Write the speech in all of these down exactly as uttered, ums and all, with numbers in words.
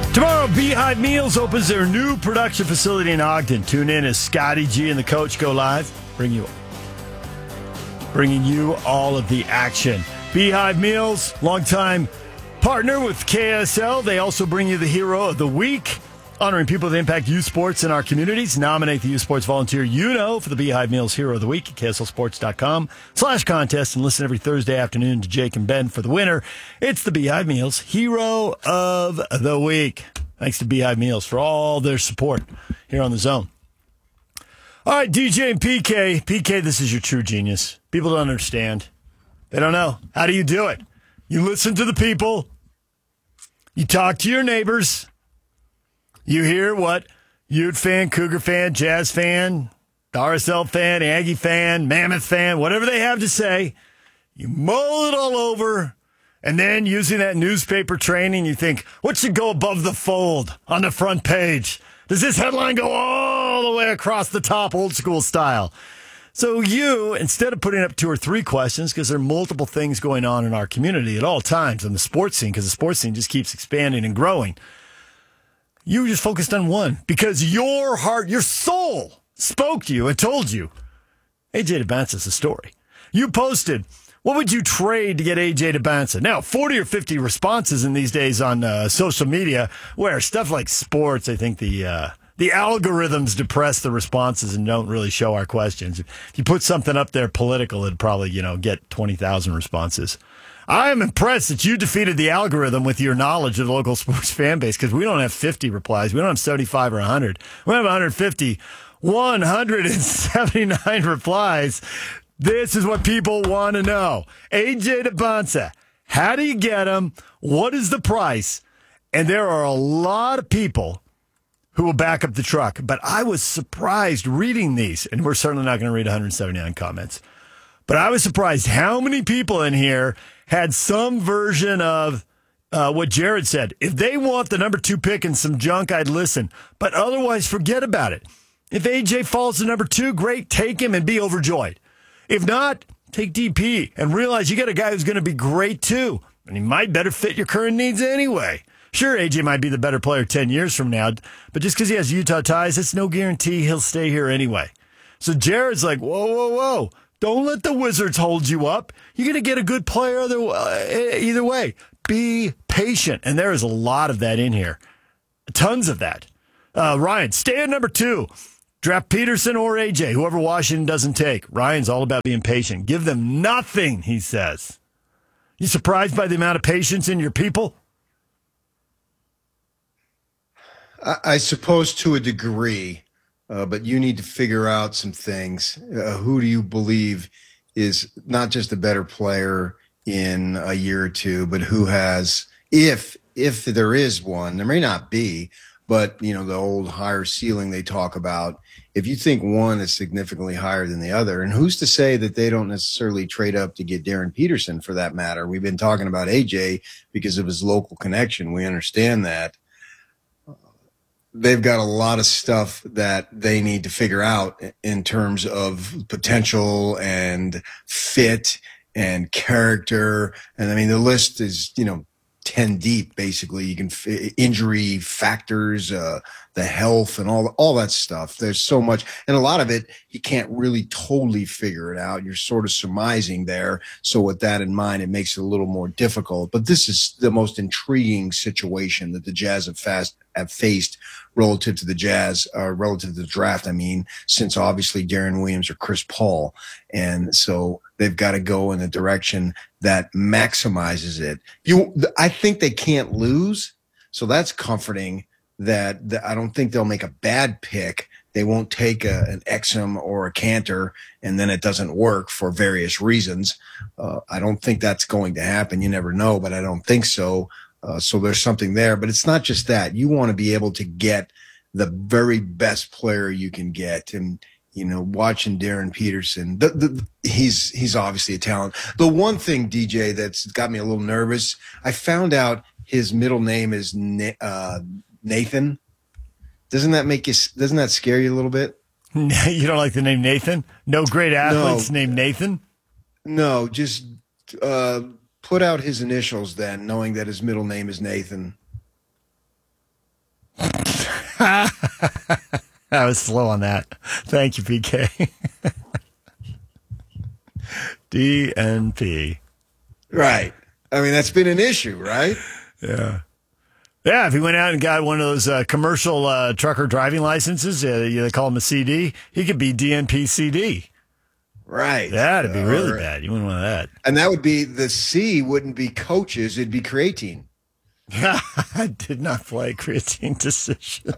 Tomorrow, Beehive Meals opens their new production facility in Ogden. Tune in as Scotty G and the coach go live, bring you, bringing you all of the action. Beehive Meals, longtime partner with K S L. They also bring you the Hero of the Week, honoring people that impact youth sports in our communities. Nominate the youth sports volunteer you know for the Beehive Meals Hero of the Week at K S L sports dot com slash contest and listen every Thursday afternoon to Jake and Ben for the winner. It's the Beehive Meals Hero of the Week. Thanks to Beehive Meals for all their support here on the Zone. All right, D J and P K. P K, this is your true genius. People don't understand. They don't know. How do you do it? You listen to the people. You talk to your neighbors. You hear what Ute fan, Cougar fan, Jazz fan, R S L fan, Aggie fan, Mammoth fan, whatever they have to say. You mull it all over. And then using that newspaper training, you think, what should go above the fold on the front page? Does this headline go all the way across the top, old school style? So you, instead of putting up two or three questions, because there are multiple things going on in our community at all times in the sports scene, because the sports scene just keeps expanding and growing, you just focused on one because your heart, your soul spoke to you and told you, A J Dybantsa's a story. You posted, what would you trade to get A J Dybantsa? Now, forty or fifty responses in these days on uh, social media where stuff like sports, I think the uh, the algorithms depress the responses and don't really show our questions. If you put something up there political, it'd probably, you know, get twenty thousand responses. I am impressed that you defeated the algorithm with your knowledge of the local sports fan base because we don't have fifty replies. We don't have seventy-five or one hundred. We have one hundred fifty, one hundred seventy-nine replies. This is what people want to know. A J Dybantsa, how do you get him? What is the price? And there are a lot of people who will back up the truck. But I was surprised reading these, and we're certainly not going to read one hundred seventy-nine comments. But I was surprised how many people in here had some version of uh, what Jared said. If they want the number two pick and some junk, I'd listen. But otherwise, forget about it. If A J falls to number two, great, take him and be overjoyed. If not, take D P and realize you got a guy who's going to be great too. And he might better fit your current needs anyway. Sure, A J might be the better player ten years from now, but just because he has Utah ties, it's no guarantee he'll stay here anyway. So Jared's like, whoa, whoa, whoa. Don't let the Wizards hold you up. You're going to get a good player either, uh, either way. Be patient. And there is a lot of that in here. Tons of that. Uh, Ryan, stay at number two. Draft Peterson or A J, whoever Washington doesn't take. Ryan's all about being patient. Give them nothing, he says. You surprised by the amount of patience in your people? I, I suppose to a degree, uh, but you need to figure out some things. Uh, who do you believe is not just a better player in a year or two, but who has, if if there is one, there may not be, but, you know, the old higher ceiling they talk about, if you think one is significantly higher than the other, and who's to say that they don't necessarily trade up to get Darren Peterson for that matter? We've been talking about A J because of his local connection. We understand that. They've got a lot of stuff that they need to figure out in terms of potential and fit and character. And I mean, the list is, you know, ten deep, basically. You can f- injury factors, uh, the health and all, all that stuff. There's so much. And a lot of it, you can't really totally figure it out. You're sort of surmising there. So with that in mind, it makes it a little more difficult. But this is the most intriguing situation that the Jazz have, fast, have faced relative to the Jazz, uh, relative to the draft. I mean, since obviously Darren Williams or Chris Paul. And so they've got to go in a direction that maximizes it. You, I think they can't lose. So that's comforting that, that I don't think they'll make a bad pick. They won't take a, an Exum or a Cantor and then it doesn't work for various reasons. Uh, I don't think that's going to happen. You never know, but I don't think so. Uh, so there's something there, but it's not just that. You want to be able to get the very best player you can get. And, you know, watching Darren Peterson, the, the, he's he's obviously a talent. The one thing, D J, that's got me a little nervous, I found out his middle name is uh, Nathan. Doesn't that make you? Doesn't that scare you a little bit? You don't like the name Nathan? No great athletes no. named Nathan? No, just uh, put out his initials then, knowing that his middle name is Nathan. I was slow on that. Thank you, P K. D N P. Right. I mean, that's been an issue, right? Yeah. Yeah, if he went out and got one of those uh, commercial uh, trucker driving licenses, uh, they call them a C D, he could be D N P C D. Right. That'd be really or, bad. You wouldn't want that. And that would be, the C wouldn't be coaches, it'd be creatine. I did not play creatine decision.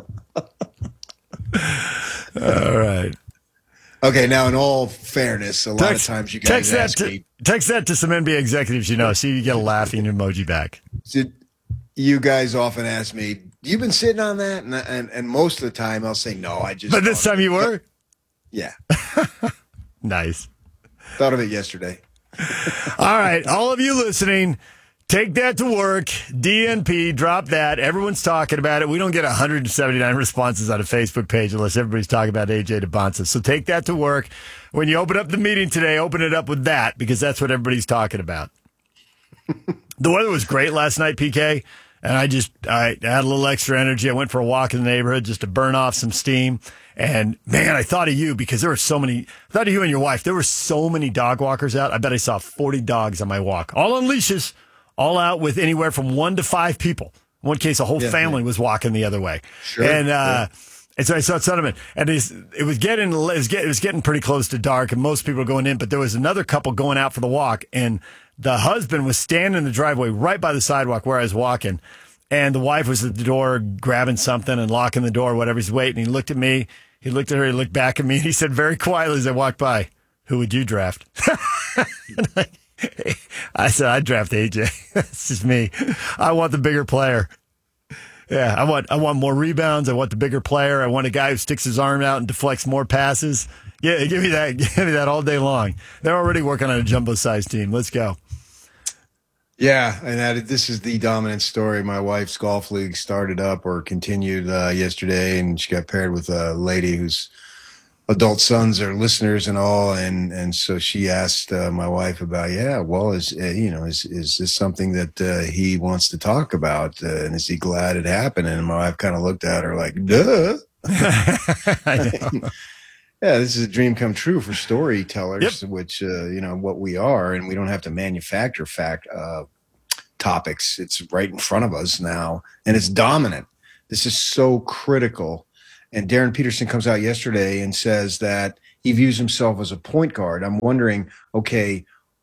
All right. Okay, now in all fairness, a lot text, of times you guys text ask that to, me. Text that to some N B A executives you know. See, you get a laughing emoji back. Did, you guys often ask me, you've been sitting on that? And, and and most of the time I'll say, no, I just. But this time you were? Yeah. Nice. Thought of it yesterday. All right. All of you listening, take that to work. D N P, drop that. Everyone's talking about it. We don't get one hundred seventy-nine responses on a Facebook page unless everybody's talking about A J DeBonsa. So take that to work. When you open up the meeting today, open it up with that because that's what everybody's talking about. The weather was great last night, P K. And I just, I had a little extra energy. I went for a walk in the neighborhood just to burn off some steam. And man, I thought of you because there were so many, I thought of you and your wife. There were so many dog walkers out. I bet I saw forty dogs on my walk, all on leashes, all out with anywhere from one to five people. In one case, a whole yeah, family yeah. was walking the other way. Sure. And, uh, yeah. and so I saw some of it, and it was getting, it was getting, it was getting pretty close to dark, and most people were going in, but there was another couple going out for the walk, and the husband was standing in the driveway right by the sidewalk where I was walking. And the wife was at the door grabbing something and locking the door, whatever. He's waiting. He looked at me. He looked at her. He looked back at me. And he said very quietly as I walked by, who would you draft? I, I said, I'd draft A J. That's just me. I want the bigger player. Yeah, I want I want more rebounds. I want the bigger player. I want a guy who sticks his arm out and deflects more passes. Yeah, give me that. Give me that all day long. They're already working on a jumbo-sized team. Let's go. Yeah, and that this is the dominant story. My wife's golf league started up or continued uh, yesterday, and she got paired with a lady whose adult sons are listeners and all, and and so she asked uh, my wife about, yeah, well, is uh, you know, is is this something that uh, he wants to talk about, uh, and is he glad it happened? And my wife kind of looked at her like, duh. I know. Yeah, this is a dream come true for storytellers, yep. which, uh, you know, what we are, and we don't have to manufacture fact uh, topics. It's right in front of us now, and it's dominant. This is so critical. And Darren Peterson comes out yesterday and says that he views himself as a point guard. I'm wondering, okay,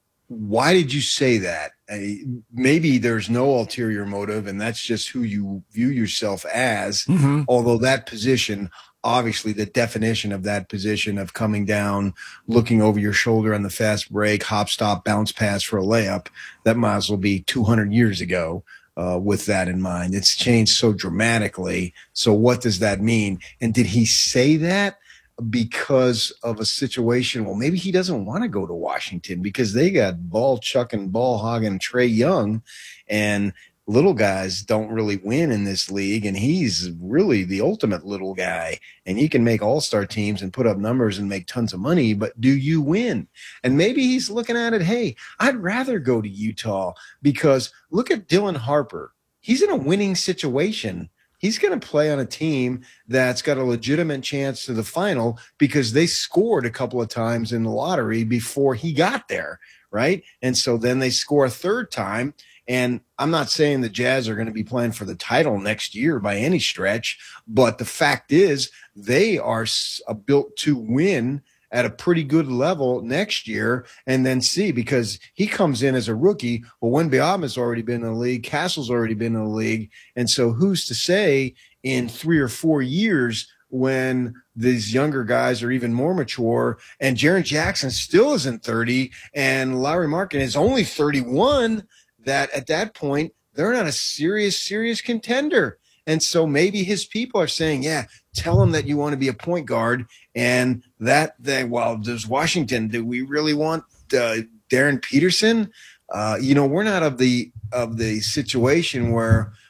why did you say that? Uh, maybe there's no ulterior motive, and that's just who you view yourself as, mm-hmm. although that position – obviously, the definition of that position of coming down, looking over your shoulder on the fast break, hop, stop, bounce pass for a layup, that might as well be two hundred years ago uh, with that in mind. It's changed so dramatically. So what does that mean? And did he say that because of a situation? Well, maybe he doesn't want to go to Washington because they got ball chucking, ball hogging Trae Young, and little guys don't really win in this league, and he's really the ultimate little guy, and he can make all-star teams and put up numbers and make tons of money, but do you win? And maybe he's looking at it, hey, I'd rather go to Utah because look at Dylan Harper. He's in a winning situation. He's going to play on a team that's got a legitimate chance to the final because they scored a couple of times in the lottery before he got there, right? And so then they score a third time. And I'm not saying the Jazz are going to be playing for the title next year by any stretch, but the fact is they are built to win at a pretty good level next year and then see, because he comes in as a rookie. Well, Wembanyama's already been in the league. Castle's already been in the league. And so who's to say in three or four years when these younger guys are even more mature and Jaren Jackson still isn't thirty and Larry Markin is only thirty-one, that at that point, they're not a serious, serious contender. And so maybe his people are saying, yeah, tell him that you want to be a point guard. And that, they, well, does Washington, do we really want uh, Darren Peterson? Uh, you know, we're not of the of the situation where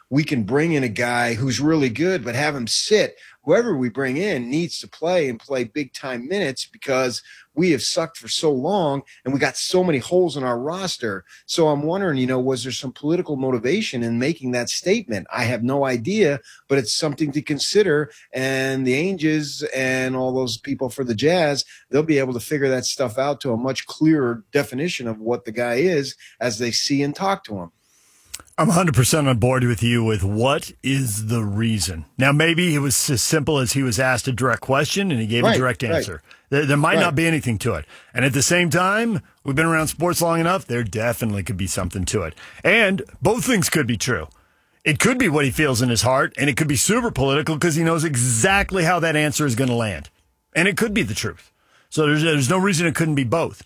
we can bring in a guy who's really good, but have him sit. Whoever we bring in needs to play and play big time minutes because we have sucked for so long and we got so many holes in our roster. So I'm wondering, you know, was there some political motivation in making that statement? I have no idea, but it's something to consider. And the Angels and all those people for the Jazz, they'll be able to figure that stuff out to a much clearer definition of what the guy is as they see and talk to him. I'm one hundred percent on board with you with what is the reason. Now, maybe it was as simple as he was asked a direct question and he gave right, a direct answer. Right. There, there might right. not be anything to it. And at the same time, we've been around sports long enough, there definitely could be something to it. And both things could be true. It could be what he feels in his heart, and it could be super political because he knows exactly how that answer is going to land. And it could be the truth. So there's, there's no reason it couldn't be both.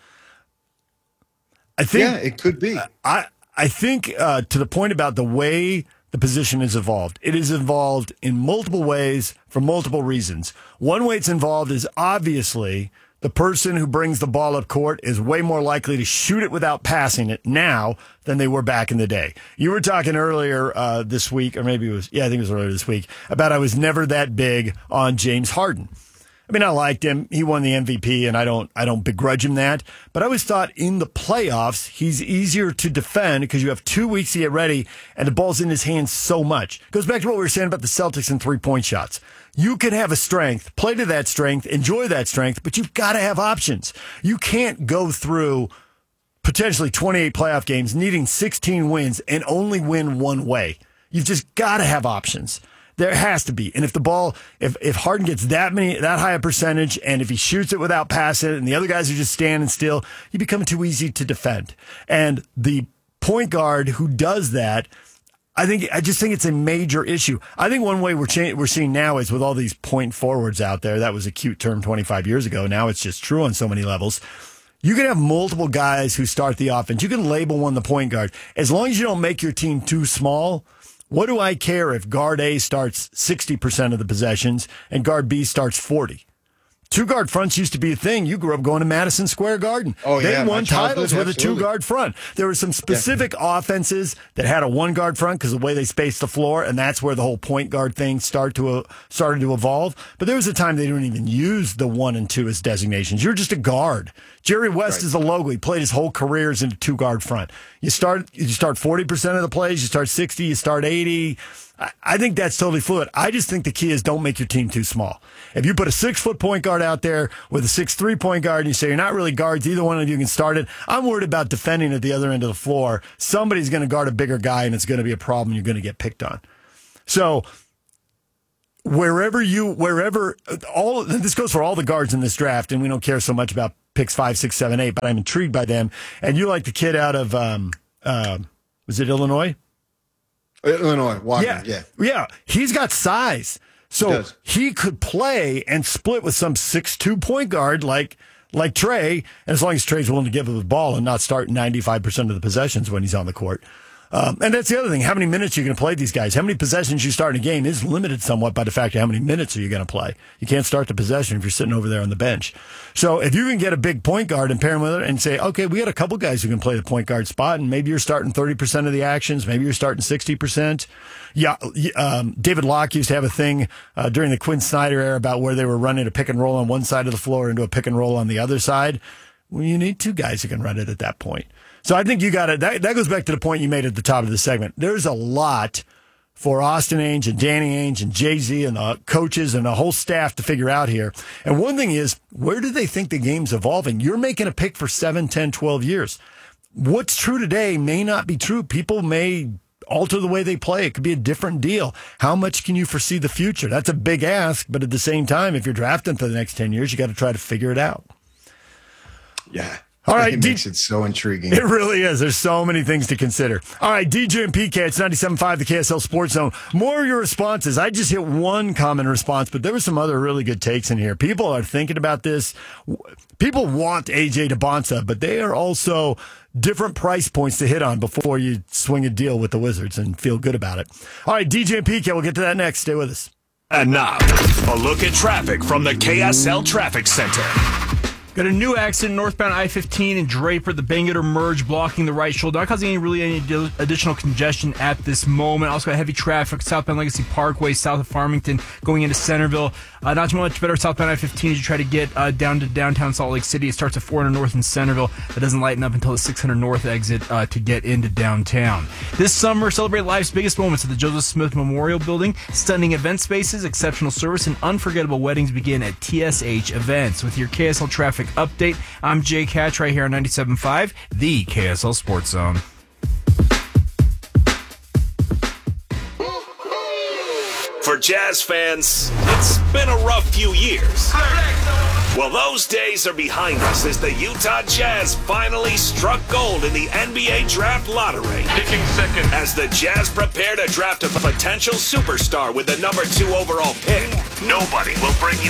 I think, yeah, it could be. I. I think uh, to the point about the way the position is evolved, it is evolved in multiple ways for multiple reasons. One way it's involved is obviously the person who brings the ball up court is way more likely to shoot it without passing it now than they were back in the day. You were talking earlier uh, this week, or maybe it was, yeah, I think it was earlier this week, about I was never that big on James Harden. I mean, I liked him. He won the M V P, and I don't I don't begrudge him that. But I always thought in the playoffs, he's easier to defend because you have two weeks to get ready, and the ball's in his hands so much. Goes back to what we were saying about the Celtics and three-point shots. You can have a strength, play to that strength, enjoy that strength, but you've got to have options. You can't go through potentially twenty-eight playoff games needing sixteen wins and only win one way. You've just got to have options. There has to be. And if the ball, if, if Harden gets that many, that high a percentage, and if he shoots it without passing it, and the other guys are just standing still, you become too easy to defend. And the point guard who does that, I think, I just think it's a major issue. I think one way we're cha- we're seeing now is with all these point forwards out there. That was a cute term twenty-five years ago. Now it's just true on so many levels. You can have multiple guys who start the offense. You can label one the point guard. As long as you don't make your team too small, what do I care if guard A starts sixty percent of the possessions and guard B starts forty? Two guard fronts used to be a thing. You grew up going to Madison Square Garden. Oh, they yeah, won titles with absolutely. a two guard front. There were some specific yeah. offenses that had a one guard front because of the way they spaced the floor, and that's where the whole point guard thing start to uh, started to evolve. But there was a time they didn't even use the one and two as designations. You're just a guard. Jerry West right. is a logo. He played his whole career as a two guard front. You start you start forty percent of the plays. You start sixty. You start eighty. I think that's totally fluid. I just think the key is don't make your team too small. If you put a six-foot point guard out there with a six three point guard and you say you're not really guards, either one of you can start it, I'm worried about defending at the other end of the floor. Somebody's going to guard a bigger guy, and it's going to be a problem. You're going to get picked on. So wherever you, wherever, all this goes for all the guards in this draft, and we don't care so much about picks five, six, seven, eight, but I'm intrigued by them. And you like the kid out of, um, uh, was it Illinois? Illinois, Walker, yeah. yeah. Yeah, he's got size. So he, he could play and split with some six two point guard like like Trey, and as long as Trey's willing to give him the ball and not start ninety-five percent of the possessions when he's on the court. Um, and that's the other thing. How many minutes are you going to play these guys? How many possessions you start in a game is limited somewhat by the fact of how many minutes are you going to play. You can't start the possession if you're sitting over there on the bench. So if you can get a big point guard and pair him with it and say, okay, we got a couple guys who can play the point guard spot, and maybe you're starting thirty percent of the actions, maybe you're starting sixty percent. Yeah, um, David Locke used to have a thing uh, during the Quinn Snyder era about where they were running a pick and roll on one side of the floor into a pick and roll on the other side. Well, you need two guys who can run it at that point. So I think you got to, that, that goes back to the point you made at the top of the segment. There's a lot for Austin Ainge and Danny Ainge and Jay-Z and the coaches and the whole staff to figure out here. And one thing is, where do they think the game's evolving? You're making a pick for seven, ten, twelve years. What's true today may not be true. People may alter the way they play. It could be a different deal. How much can you foresee the future? That's a big ask, but at the same time, if you're drafting for the next ten years, you got to try to figure it out. Yeah. All right, it D- makes it so intriguing. It really is. There's so many things to consider. All right, D J and P K, it's ninety-seven point five, the K S L Sports Zone. More of your responses. I just hit one common response, but there were some other really good takes in here. People are thinking about this. People want A J Debonsa, but they are also different price points to hit on before you swing a deal with the Wizards and feel good about it. All right, D J and P K, we'll get to that next. Stay with us. And now, a look at traffic from the K S L Traffic Center. Got a new accident northbound I fifteen in Draper. The Bangerter merge blocking the right shoulder, not causing any really any ad- additional congestion at this moment. Also got heavy traffic southbound Legacy Parkway, south of Farmington, going into Centerville. Uh, not too much better southbound I fifteen as you try to get uh, down to downtown Salt Lake City. It starts at four hundred North in Centerville. That doesn't lighten up until the six hundred North exit uh, to get into downtown. This summer, celebrate life's biggest moments at the Joseph Smith Memorial Building. Stunning event spaces, exceptional service, and unforgettable weddings begin at T S H Events. With your K S L traffic update, I'm Jake Hatch right here on ninety-seven point five, the K S L Sports Zone. For Jazz fans, it's been a rough few years. Well, those days are behind us as the Utah Jazz finally struck gold in the N B A Draft Lottery. Picking second. As the Jazz prepare to draft a potential superstar with the number two overall pick, nobody will bring you